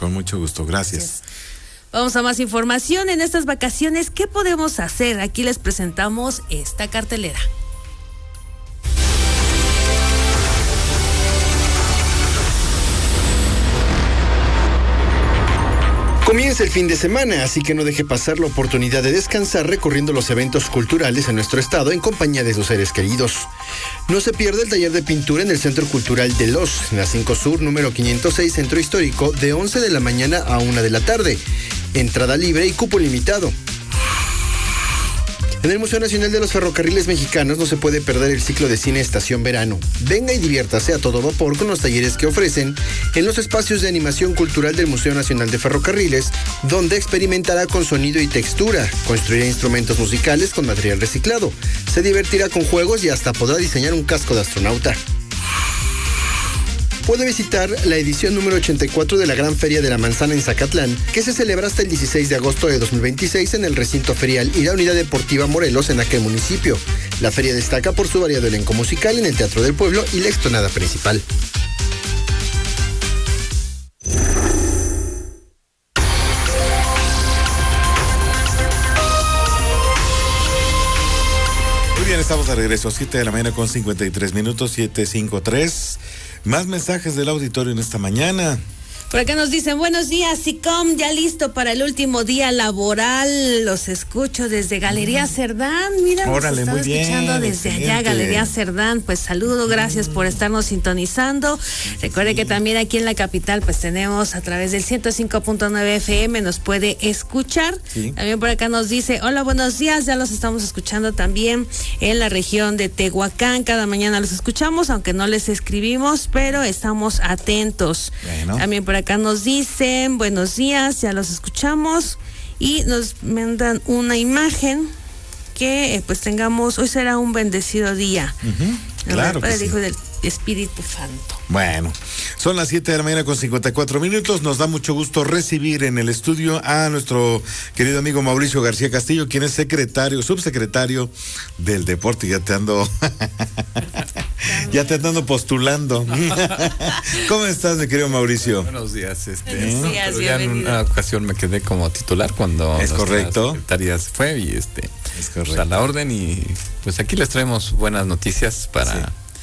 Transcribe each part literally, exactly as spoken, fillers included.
Con mucho gusto, gracias. gracias. Vamos a más información en estas vacaciones. ¿Qué podemos hacer? Aquí les presentamos esta cartelera. Comienza el fin de semana, así que no deje pasar la oportunidad de descansar recorriendo los eventos culturales en nuestro estado en compañía de sus seres queridos. No se pierda el taller de pintura en el Centro Cultural de Los, en la cinco Sur, número quinientos seis, Centro Histórico, de once de la mañana a una de la tarde. Entrada libre y cupo limitado. En el Museo Nacional de los Ferrocarriles Mexicanos no se puede perder el ciclo de cine Estación Verano. Venga y diviértase a todo vapor con los talleres que ofrecen en los espacios de animación cultural del Museo Nacional de Ferrocarriles, donde experimentará con sonido y textura, construirá instrumentos musicales con material reciclado, se divertirá con juegos y hasta podrá diseñar un casco de astronauta. Puede visitar la edición número ochenta y cuatro de la Gran Feria de la Manzana en Zacatlán, que se celebra hasta el dieciséis de agosto de dos mil veintiséis en el recinto ferial y la Unidad Deportiva Morelos en aquel municipio. La feria destaca por su variado elenco musical en el Teatro del Pueblo y la explanada principal. Muy bien, estamos de regreso, siete de la mañana con cincuenta y tres minutos, siete cincuenta y tres. Más mensajes del auditorio en esta mañana. Por acá nos dicen, buenos días, SICOM, ya listo para el último día laboral. Los escucho desde Galería Cerdán. Mira, Órale, nos están muy escuchando bien, desde excelente. allá, Galería Cerdán. Pues saludo, gracias por estarnos sintonizando. Recuerde que también aquí en la capital, pues tenemos a través del ciento cinco punto nueve F M, nos puede escuchar. Sí. También por acá nos dice, hola, buenos días, ya los estamos escuchando también en la región de Tehuacán. Cada mañana los escuchamos, aunque no les escribimos, pero estamos atentos. Bueno. También por acá Acá nos dicen, buenos días, ya los escuchamos y nos mandan una imagen que eh, pues tengamos, hoy será un bendecido día. Uh-huh. Claro que Padre, sí. Hijo del Espíritu Santo. Bueno, son las siete de la mañana con cincuenta y cuatro minutos. Nos da mucho gusto recibir en el estudio a nuestro querido amigo Mauricio García Castillo, quien es secretario, subsecretario del deporte. Ya te ando, ya te ando postulando. ¿Cómo estás, mi querido Mauricio? Buenos días, este, Buenos días, pero ya en bienvenido. una ocasión me quedé como titular cuando Es nuestra correcto. secretaria se fue y este, Es pues, correcto. a la orden y pues aquí les traemos buenas noticias para Sí.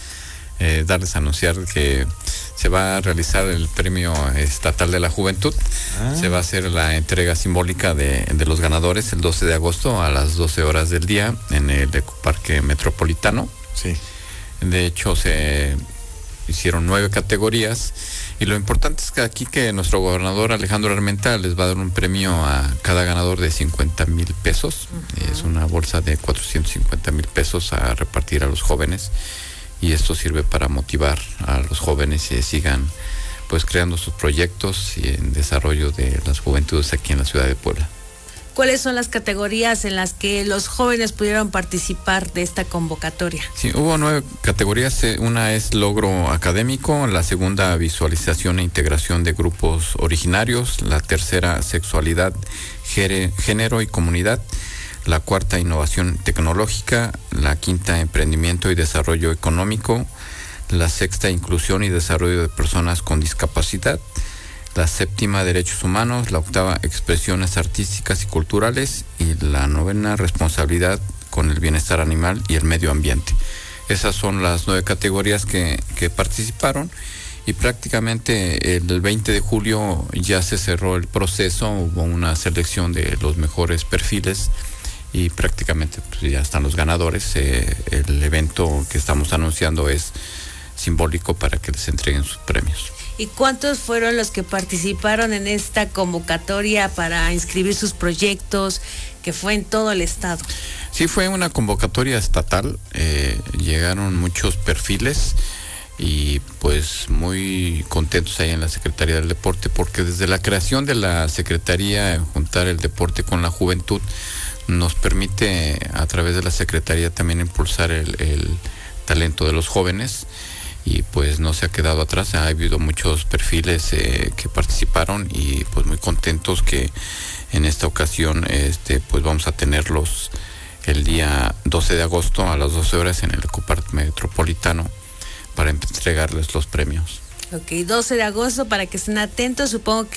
eh, darles a anunciar que se va a realizar el Premio Estatal de la Juventud. Ah. Se va a hacer la entrega simbólica de, de los ganadores el doce de agosto a las doce horas del día en el Ecoparque Metropolitano. Sí. De hecho, se hicieron nueve categorías y lo importante es que aquí que nuestro gobernador Alejandro Armenta les va a dar un premio a cada ganador de cincuenta mil pesos. Uh-huh. Es una bolsa de cuatrocientos cincuenta mil pesos a repartir a los jóvenes y esto sirve para motivar a los jóvenes y sigan pues creando sus proyectos y en desarrollo de las juventudes aquí en la ciudad de Puebla. ¿Cuáles son las categorías en las que los jóvenes pudieron participar de esta convocatoria? Sí, hubo nueve categorías. Una es logro académico, la segunda visualización e integración de grupos originarios, la tercera sexualidad, género y comunidad, la cuarta innovación tecnológica, la quinta emprendimiento y desarrollo económico, la sexta inclusión y desarrollo de personas con discapacidad, la séptima derechos humanos, la octava expresiones artísticas y culturales y la novena responsabilidad con el bienestar animal y el medio ambiente. Esas son las nueve categorías que, que participaron y prácticamente el veinte de julio ya se cerró el proceso, hubo una selección de los mejores perfiles y prácticamente pues, ya están los ganadores. Eh, el evento que estamos anunciando es simbólico para que les entreguen sus premios. ¿Y cuántos fueron los que participaron en esta convocatoria para inscribir sus proyectos, que fue en todo el estado? Sí, fue una convocatoria estatal, eh, llegaron muchos perfiles y pues muy contentos ahí en la Secretaría del Deporte, porque desde la creación de la Secretaría, juntar el deporte con la juventud, nos permite a través de la Secretaría también impulsar el, el talento de los jóvenes. Y pues no se ha quedado atrás, ha habido muchos perfiles eh, que participaron y pues muy contentos que en esta ocasión este pues vamos a tenerlos el día doce de agosto a las doce horas en el Ecoparque Metropolitano para entregarles los premios. Ok, doce de agosto para que estén atentos, supongo que